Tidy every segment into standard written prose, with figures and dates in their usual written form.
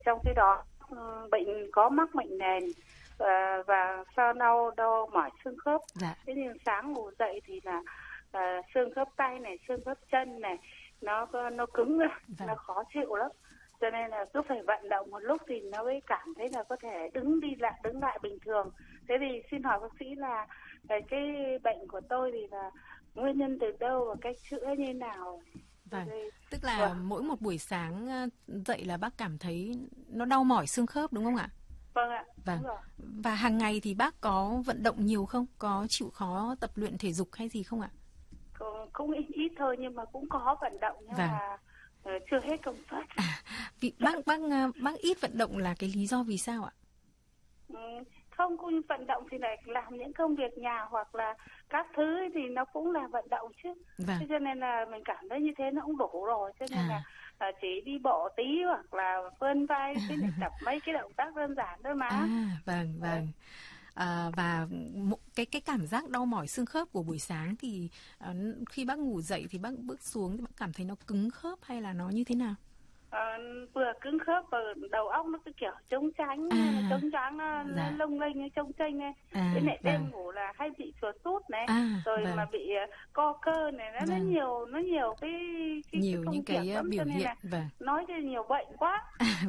Trong khi đó bệnh có mắc bệnh nền và sau đau mỏi xương khớp. Dạ. Thế nhưng sáng ngủ dậy thì là xương khớp tay này, xương khớp chân này nó cứng ra, nó khó chịu lắm. Cho nên là cứ phải vận động một lúc thì nó mới cảm thấy là có thể đứng lại bình thường. Thế thì xin hỏi bác sĩ là cái bệnh của tôi thì là nguyên nhân từ đâu và cách chữa như nào? Vâng, tức là mỗi một buổi sáng dậy là bác cảm thấy nó đau mỏi xương khớp đúng không ạ? Vâng ạ. Vâng. Đúng rồi. Và hàng ngày thì bác có vận động nhiều không? Có chịu khó tập luyện thể dục hay gì không ạ? Cũng ít thôi nhưng mà cũng có vận động nhưng mà chưa hết công suất. Vì bác ít vận động là cái lý do vì sao ạ? Không, cũng vận động thì lại làm những công việc nhà hoặc là các thứ thì nó cũng là vận động chứ. Thế cho nên là mình cảm thấy như thế nó cũng đủ rồi. Cho nên là chỉ đi bộ tí hoặc là vươn vai để tập mấy cái động tác đơn giản thôi mà. Vâng. Và cái cảm giác đau mỏi xương khớp của buổi sáng thì khi bác ngủ dậy thì bác bước xuống thì bác cảm thấy nó cứng khớp hay là nó như thế nào? Vừa cứng khớp và đầu óc nó cứ kiểu trống tránh, trống choáng, nó lông lênh, trông chênh này. Thế này đêm ngủ là hay bị chuột rút này, rồi mà bị co cơ này, nó nhiều cái những cái biểu hiện. Nói cho nhiều bệnh quá.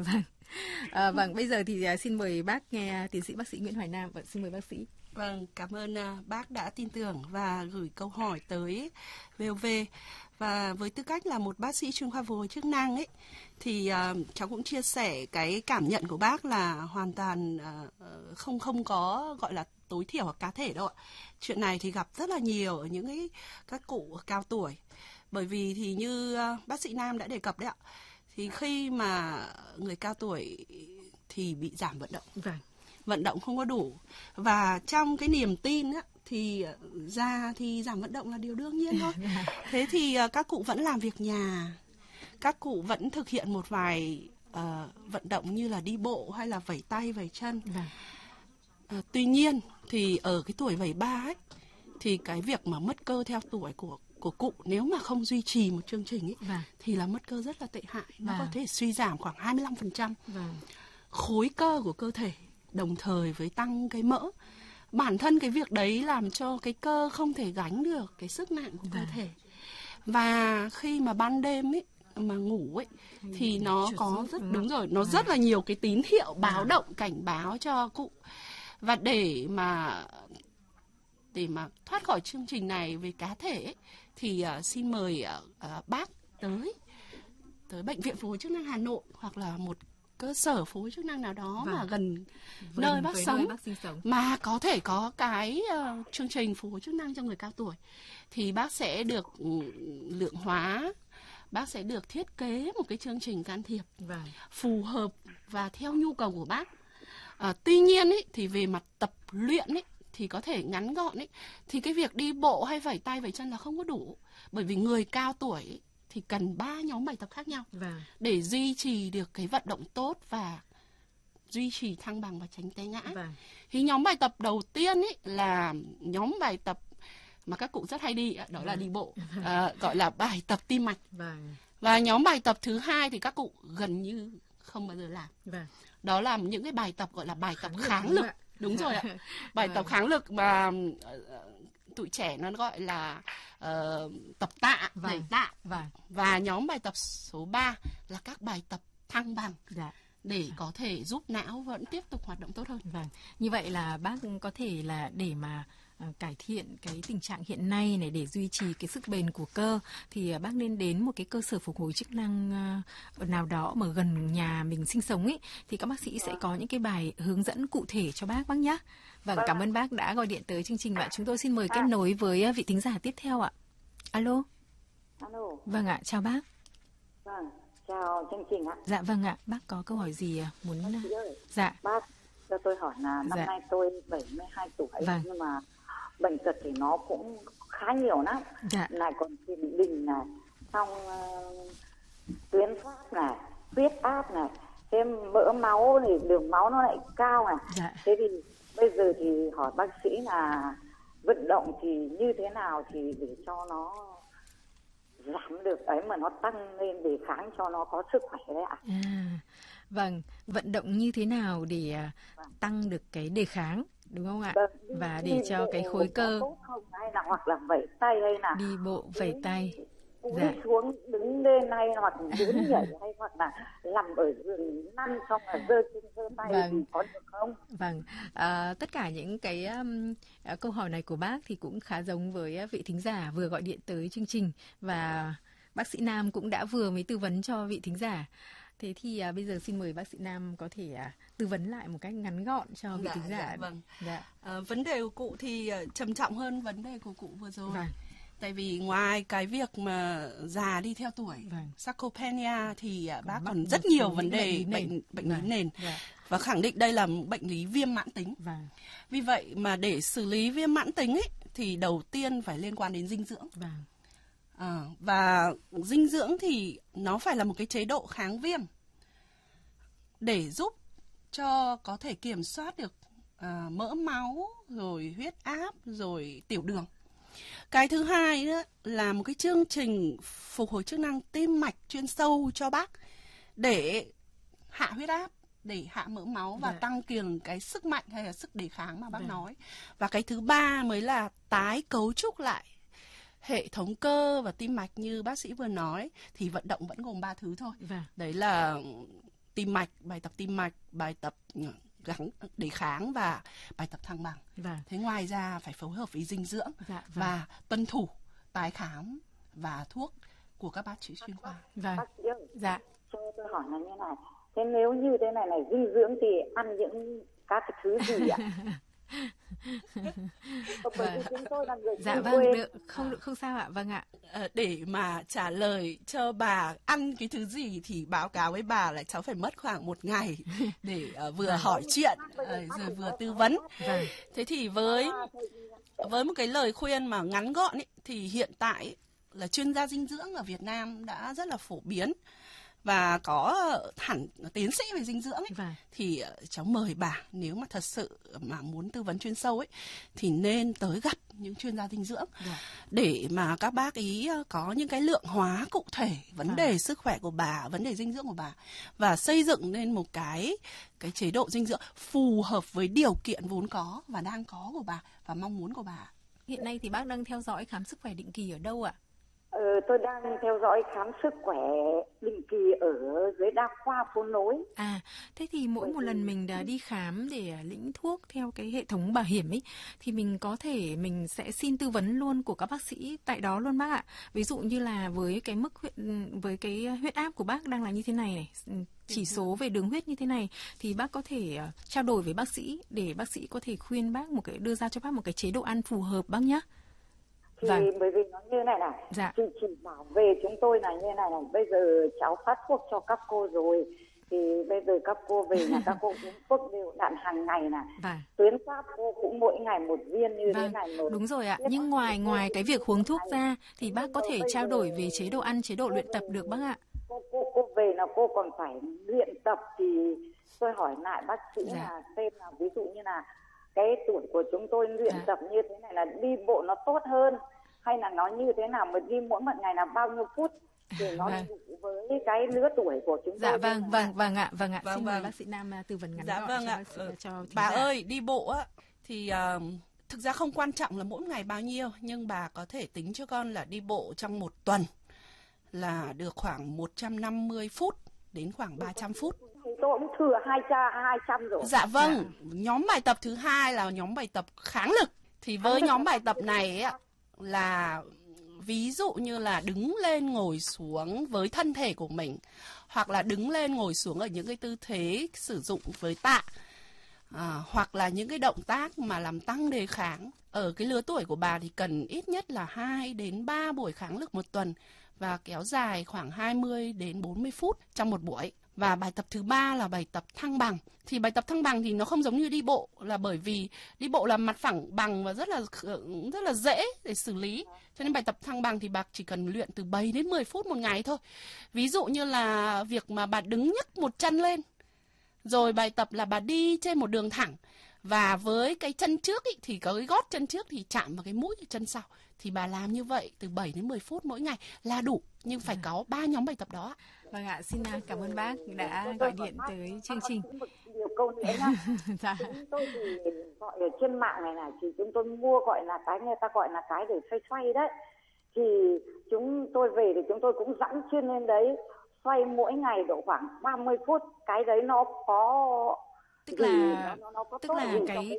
Vâng, bây giờ thì xin mời bác nghe tiến sĩ bác sĩ Nguyễn Hoài Nam. Xin mời bác sĩ. Vâng, cảm ơn bác đã tin tưởng và gửi câu hỏi tới VOV. Và với tư cách là một bác sĩ chuyên khoa phục hồi chức năng ấy, thì cháu cũng chia sẻ cái cảm nhận của bác là hoàn toàn không có gọi là tối thiểu hoặc cá thể đâu ạ. Chuyện này thì gặp rất là nhiều ở những các cụ cao tuổi. Bởi vì thì như bác sĩ Nam đã đề cập đấy ạ, thì khi mà người cao tuổi thì bị giảm vận động. Vận động không có đủ. Và trong cái niềm tin á, thì già thì giảm vận động là điều đương nhiên thôi. Thế thì các cụ vẫn làm việc nhà, các cụ vẫn thực hiện một vài vận động như là đi bộ hay là vẩy tay vẩy chân. Tuy nhiên thì ở cái tuổi vẩy ba ấy, thì cái việc mà mất cơ theo tuổi của cụ nếu mà không duy trì một chương trình ấy, thì là mất cơ rất là tệ hại. Nó có thể suy giảm khoảng 25% khối cơ của cơ thể, đồng thời với tăng cái mỡ. Bản thân cái việc đấy làm cho cái cơ không thể gánh được cái sức nặng của cơ thể. Và khi mà ban đêm ấy mà ngủ ấy thì nó có rất là nhiều cái tín hiệu báo động, cảnh báo cho cụ. Và để mà thoát khỏi chương trình này về cá thể ấy, thì xin mời bác tới bệnh viện phục hồi chức năng Hà Nội hoặc là một cơ sở phục hồi chức năng nào đó mà gần nơi bác sống, mà có thể có cái chương trình phục hồi chức năng cho người cao tuổi, thì bác sẽ được lượng hóa, bác sẽ được thiết kế một cái chương trình can thiệp phù hợp và theo nhu cầu của bác. Tuy nhiên ấy, thì về mặt tập luyện ấy, thì có thể ngắn gọn ấy, thì cái việc đi bộ hay vẩy tay vẩy chân là không có đủ, bởi vì người cao tuổi ấy, thì cần 3 nhóm bài tập khác nhau để duy trì được cái vận động tốt và duy trì thăng bằng và tránh té ngã. Thì nhóm bài tập đầu tiên ấy là nhóm bài tập mà các cụ rất hay đi, đó là đi bộ, gọi là bài tập tim mạch. Và nhóm bài tập thứ hai thì các cụ gần như không bao giờ làm. Đó là những cái bài tập gọi là bài tập kháng lực. Đúng rồi ạ. Bài tập kháng lực mà tụi trẻ nó gọi là tập tạ, đẩy tạ. Và nhóm bài tập số 3 là các bài tập thăng bằng để có thể giúp não vẫn tiếp tục hoạt động tốt hơn. Như vậy là bác có thể là để mà cải thiện cái tình trạng hiện nay này, để duy trì cái sức bền của cơ, thì bác nên đến một cái cơ sở phục hồi chức năng nào đó mà gần nhà mình sinh sống ấy, thì các bác sĩ sẽ có những cái bài hướng dẫn cụ thể cho bác nhé. Cảm ơn bác đã gọi điện tới chương trình. Và chúng tôi xin mời kết nối với vị thính giả tiếp theo ạ. Alo. Vâng ạ, chào bác. Chào chương trình ạ. Dạ vâng ạ, bác có câu hỏi gì muốn? Dạ. Bác cho tôi hỏi là năm nay tôi 72 tuổi, nhưng mà bệnh tật thì nó cũng khá nhiều lắm. Lại còn tiền đình này, xong tuyến giáp này, huyết áp này, thêm mỡ máu thì đường máu nó lại cao này. Thế thì bây giờ thì hỏi bác sĩ là vận động thì như thế nào thì để cho nó giảm được ấy mà nó tăng lên để kháng cho nó có sức khỏe đấy ạ. Vâng, vận động như thế nào để tăng được cái đề kháng, đúng không ạ? Và để cho cái khối cơ hay là hoặc là vẩy tay hay là đi bộ vẩy tay. Đi xuống đứng lên hay hoặc đứng nhảy hay hoặc là nằm ở giường nằm xong là giơ chân giơ tay thì có được không? Vâng, tất cả những cái câu hỏi này của bác thì cũng khá giống với vị thính giả vừa gọi điện tới chương trình, và bác sĩ Nam cũng đã vừa mới tư vấn cho vị thính giả. Thế thì bây giờ xin mời bác sĩ Nam có thể tư vấn lại một cách ngắn gọn cho vị thính giả. Vâng. Vấn đề của cụ thì trầm trọng hơn vấn đề của cụ vừa rồi. Vâng. Tại vì ngoài cái việc mà già đi theo tuổi, sarcopenia thì bác còn rất nhiều vấn đề bệnh lý nền và khẳng định đây là bệnh lý viêm mãn tính. Vì vậy mà để xử lý viêm mãn tính ấy, thì đầu tiên phải liên quan đến dinh dưỡng. Và dinh dưỡng thì nó phải là một cái chế độ kháng viêm để giúp cho có thể kiểm soát được mỡ máu, rồi huyết áp, rồi tiểu đường. Cái thứ hai nữa là một cái chương trình phục hồi chức năng tim mạch chuyên sâu cho bác để hạ huyết áp, để hạ mỡ máu và tăng cường cái sức mạnh hay là sức đề kháng mà bác nói. Và cái thứ ba mới là tái cấu trúc lại hệ thống cơ và tim mạch như bác sĩ vừa nói, thì vận động vẫn gồm 3 thứ thôi. Đấy là tim mạch, bài tập tim mạch, bài tập đề kháng và bài tập thăng bằng. Thế ngoài ra phải phối hợp với dinh dưỡng và tuân thủ tái khám và thuốc của các bác sĩ chuyên khoa. Bác sĩ ơi, cho tôi hỏi là như này. Thế nếu như thế này dinh dưỡng thì ăn những các cái thứ gì ạ? Chúng tôi là người được, không sao ạ. Vâng ạ. Để mà trả lời cho bà ăn cái thứ gì thì báo cáo với bà là cháu phải mất khoảng 1 ngày để vừa hỏi chuyện rồi vừa tư vấn. Thế thì với một cái lời khuyên mà ngắn gọn ấy, thì hiện tại là chuyên gia dinh dưỡng ở Việt Nam đã rất là phổ biến và có hẳn tiến sĩ về dinh dưỡng ấy, thì cháu mời bà nếu mà thật sự mà muốn tư vấn chuyên sâu ấy thì nên tới gặp những chuyên gia dinh dưỡng để mà các bác ý có những cái lượng hóa cụ thể vấn đề sức khỏe của bà, vấn đề dinh dưỡng của bà, và xây dựng nên một cái chế độ dinh dưỡng phù hợp với điều kiện vốn có và đang có của bà và mong muốn của bà. Hiện nay thì bác đang theo dõi khám sức khỏe định kỳ ở đâu ạ? Tôi đang theo dõi khám sức khỏe định kỳ ở dưới Đa khoa Phố Nối. Thế thì mỗi một lần mình đã đi khám để lĩnh thuốc theo cái hệ thống bảo hiểm ấy, thì mình có thể mình sẽ xin tư vấn luôn của các bác sĩ tại đó luôn bác ạ. Ví dụ như là với cái với cái huyết áp của bác đang là như thế này, chỉ số về đường huyết như thế này, thì bác có thể trao đổi với bác sĩ để bác sĩ có thể khuyên bác đưa ra cho bác một cái chế độ ăn phù hợp bác nhé. Thì bởi vì nó như này chỉ bảo về chúng tôi là như này bây giờ cháu phát thuốc cho các cô rồi, thì bây giờ các cô về là các cô uống thuốc đều đặn hàng ngày tuyến giáp cô cũng mỗi ngày 1 viên như thế này. Đúng rồi ạ. Nhưng ngoài cái việc uống thuốc ra thì bác có thể trao đổi về chế độ ăn, chế độ luyện tập được bác ạ. Cô về là cô còn phải luyện tập, thì tôi hỏi lại bác sĩ là xem là ví dụ như là cái tuổi của chúng tôi luyện tập như thế này là đi bộ nó tốt hơn hay là nó như thế nào, mà đi mỗi một ngày là bao nhiêu phút để nó đủ với cái lứa tuổi của chúng tôi. Vâng ạ. Xin mời bác sĩ Nam tư vấn ngắn gọn cho bà ơi, đi bộ á thì thực ra không quan trọng là mỗi ngày bao nhiêu, nhưng bà có thể tính cho con là đi bộ trong 1 tuần là được khoảng 150 phút đến khoảng 300 phút. Tôi cũng thừa 200 rồi. Nhóm bài tập thứ 2 là nhóm bài tập kháng lực. Thì với nhóm bài tập này ấy, là ví dụ như là đứng lên ngồi xuống với thân thể của mình, hoặc là đứng lên ngồi xuống ở những cái tư thế sử dụng với tạ, hoặc là những cái động tác mà làm tăng đề kháng. Ở cái lứa tuổi của bà thì cần ít nhất là 2 đến 3 buổi kháng lực 1 tuần và kéo dài khoảng 20 đến 40 phút trong 1 buổi. Và bài tập thứ 3 là bài tập thăng bằng. Thì bài tập thăng bằng thì nó không giống như đi bộ, là bởi vì đi bộ là mặt phẳng bằng và rất là dễ để xử lý. Cho nên bài tập thăng bằng thì bà chỉ cần luyện từ 7 đến 10 phút 1 ngày thôi. Ví dụ như là việc mà bà đứng nhấc 1 chân lên, rồi bài tập là bà đi trên một đường thẳng, và với cái chân trước ý, thì có cái gót chân trước thì chạm vào cái mũi chân sau. Thì bà làm như vậy từ 7 đến 10 phút mỗi ngày là đủ, nhưng phải có 3 nhóm bài tập đó. Vâng ạ, xin cảm ơn bác đã gọi điện tới chương trình. Một điều câu nữa nha. Dạ. Chúng tôi thì gọi ở trên mạng này thì chúng tôi mua gọi là cái người ta gọi là cái để xoay đấy. Thì chúng tôi về thì chúng tôi cũng dẫm chân lên đấy, xoay mỗi ngày độ khoảng 30 phút. Cái đấy nó có tức là nó có tức là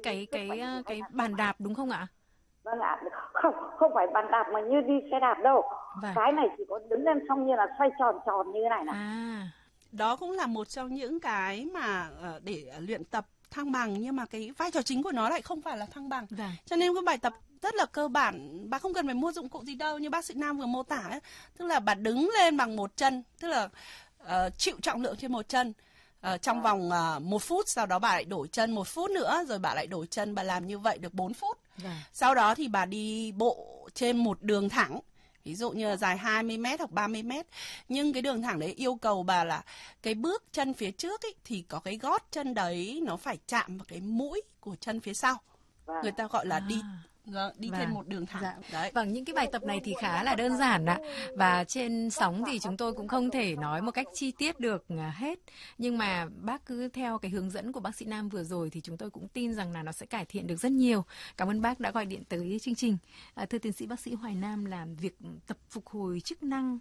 cái bàn đạp đúng không ạ? Vâng ạ, không phải bàn đạp mà như đi xe đạp đâu. Vâng. Cái này chỉ có đứng lên xong như là xoay tròn tròn như thế này này. Đó cũng là một trong những cái mà để luyện tập thăng bằng, nhưng mà cái vai trò chính của nó lại không phải là thăng bằng. Vâng. Cho nên cái bài tập rất là cơ bản, bà không cần phải mua dụng cụ gì đâu, như bác sĩ Nam vừa mô tả ấy. Tức là bà đứng lên bằng một chân, tức là chịu trọng lượng trên một chân. Trong vòng 1 phút, sau đó bà lại đổi chân 1 phút nữa, rồi bà lại đổi chân, bà làm như vậy được 4 phút. Sau đó thì bà đi bộ trên một đường thẳng, ví dụ như là dài 20m hoặc 30m. Nhưng cái đường thẳng đấy yêu cầu bà là cái bước chân phía trước ấy, thì có cái gót chân đấy nó phải chạm vào cái mũi của chân phía sau. Người ta gọi là đi trên một đường thẳng. Dạ. Đấy. Vâng, những cái bài tập này thì khá là đơn giản ạ. Và trên sóng thì chúng tôi cũng không thể nói một cách chi tiết được hết. Nhưng mà bác cứ theo cái hướng dẫn của bác sĩ Nam vừa rồi thì chúng tôi cũng tin rằng là nó sẽ cải thiện được rất nhiều. Cảm ơn bác đã gọi điện tới chương trình. Thưa tiến sĩ bác sĩ Hoài Nam, làm việc tập phục hồi chức năng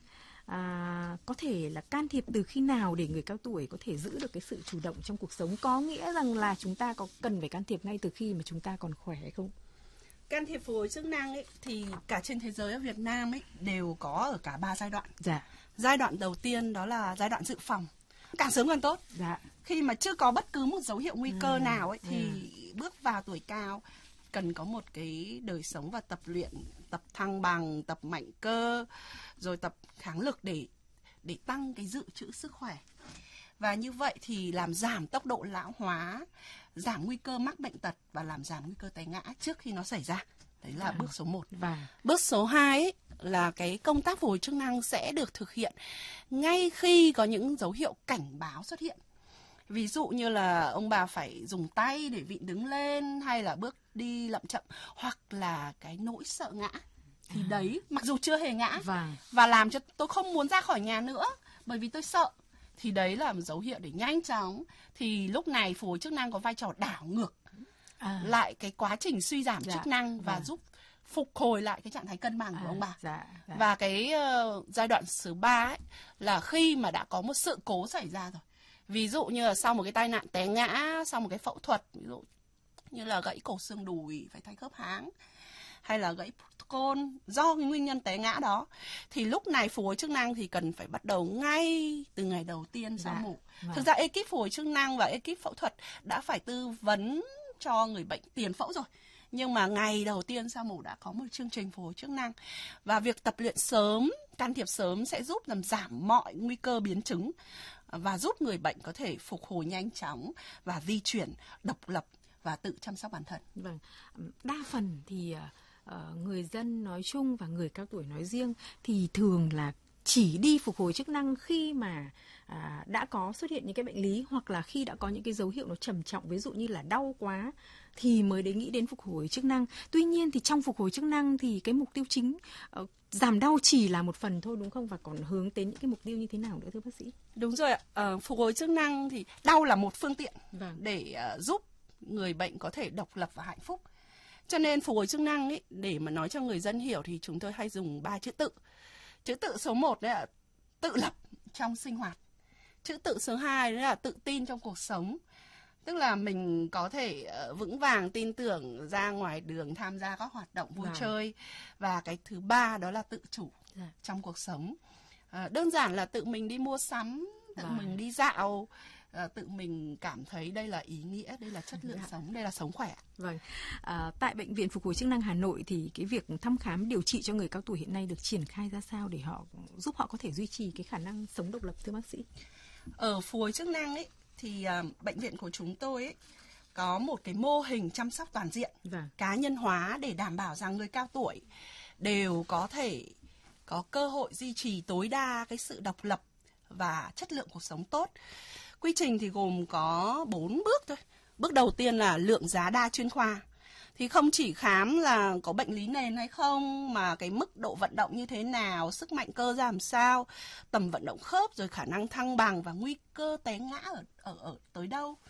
có thể là can thiệp từ khi nào để người cao tuổi có thể giữ được cái sự chủ động trong cuộc sống? Có nghĩa rằng là chúng ta có cần phải can thiệp ngay từ khi mà chúng ta còn khỏe hay không? Can thiệp phục hồi chức năng ấy thì cả trên thế giới, ở Việt Nam ấy đều có ở cả 3 giai đoạn. Dạ. Giai đoạn đầu tiên đó là giai đoạn dự phòng, càng sớm càng tốt. Dạ. Khi mà chưa có bất cứ một dấu hiệu nguy cơ nào ấy thì bước vào tuổi cao cần có một cái đời sống và tập luyện, tập thăng bằng, tập mạnh cơ, rồi tập kháng lực để tăng cái dự trữ sức khỏe. Và như vậy thì làm giảm tốc độ lão hóa, giảm nguy cơ mắc bệnh tật và làm giảm nguy cơ té ngã trước khi nó xảy ra. Đấy là bước số 1. Bước số 2 ấy, là cái công tác phục hồi chức năng sẽ được thực hiện ngay khi có những dấu hiệu cảnh báo xuất hiện. Ví dụ như là ông bà phải dùng tay để vịn đứng lên, hay là bước đi lậm chậm, hoặc là cái nỗi sợ ngã. Thì đấy, mặc dù chưa hề ngã và làm cho tôi không muốn ra khỏi nhà nữa bởi vì tôi sợ, thì đấy là một dấu hiệu để nhanh chóng. Thì lúc này phục hồi chức năng có vai trò đảo ngược lại cái quá trình suy giảm chức năng và giúp phục hồi lại cái trạng thái cân bằng của ông bà. Và cái giai đoạn thứ 3 ấy, là khi mà đã có một sự cố xảy ra rồi. Ví dụ như là sau một cái tai nạn té ngã, sau một cái phẫu thuật, ví dụ như là gãy cổ xương đùi phải thay khớp háng, hay là gãy côn do cái nguyên nhân té ngã đó, thì lúc này phục hồi chức năng thì cần phải bắt đầu ngay từ ngày đầu tiên sau mổ. Thực ra ekip phục hồi chức năng và ekip phẫu thuật đã phải tư vấn cho người bệnh tiền phẫu rồi, nhưng mà ngày đầu tiên sau mổ đã có một chương trình phục hồi chức năng. Và việc tập luyện sớm, can thiệp sớm sẽ giúp làm giảm mọi nguy cơ biến chứng và giúp người bệnh có thể phục hồi nhanh chóng và di chuyển độc lập và tự chăm sóc bản thân. Vâng, đa phần thì người dân nói chung và người cao tuổi nói riêng thì thường là chỉ đi phục hồi chức năng khi mà đã có xuất hiện những cái bệnh lý, hoặc là khi đã có những cái dấu hiệu nó trầm trọng, ví dụ như là đau quá thì mới đến nghĩ đến phục hồi chức năng. Tuy nhiên thì trong phục hồi chức năng thì cái mục tiêu chính giảm đau chỉ là một phần thôi, đúng không? Và còn hướng đến những cái mục tiêu như thế nào nữa thưa bác sĩ? Đúng rồi ạ. Phục hồi chức năng thì đau là một phương tiện để giúp người bệnh có thể độc lập và hạnh phúc. Cho nên phục hồi chức năng ấy, để mà nói cho người dân hiểu thì chúng tôi hay dùng 3 chữ tự. Chữ tự số 1 đấy là tự lập trong sinh hoạt. Chữ tự số 2 đấy là tự tin trong cuộc sống. Tức là mình có thể vững vàng tin tưởng ra ngoài đường tham gia các hoạt động vui chơi. Và cái thứ 3 đó là tự chủ trong cuộc sống. Đơn giản là tự mình đi mua sắm, tự mình đi dạo, tự mình cảm thấy đây là ý nghĩa, đây là chất lượng sống, đây là sống khỏe. Vâng. Tại Bệnh viện Phục hồi chức năng Hà Nội thì cái việc thăm khám điều trị cho người cao tuổi hiện nay được triển khai ra sao để giúp họ có thể duy trì cái khả năng sống độc lập thưa bác sĩ? Ở phục hồi chức năng ấy thì bệnh viện của chúng tôi ấy có một cái mô hình chăm sóc toàn diện, cá nhân hóa để đảm bảo rằng người cao tuổi đều có thể có cơ hội duy trì tối đa cái sự độc lập và chất lượng cuộc sống tốt. Quy trình thì gồm có 4 bước thôi. Bước đầu tiên là lượng giá đa chuyên khoa. Thì không chỉ khám là có bệnh lý nền hay không, mà cái mức độ vận động như thế nào, sức mạnh cơ ra làm sao, tầm vận động khớp, rồi khả năng thăng bằng và nguy cơ té ngã ở tới đâu.